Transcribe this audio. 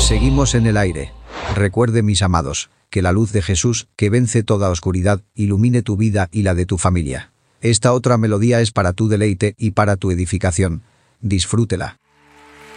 Seguimos en el aire. Recuerde, mis amados, que la luz de Jesús, que vence toda oscuridad, ilumine tu vida y la de tu familia. Esta otra melodía es para tu deleite y para tu edificación. Disfrútela.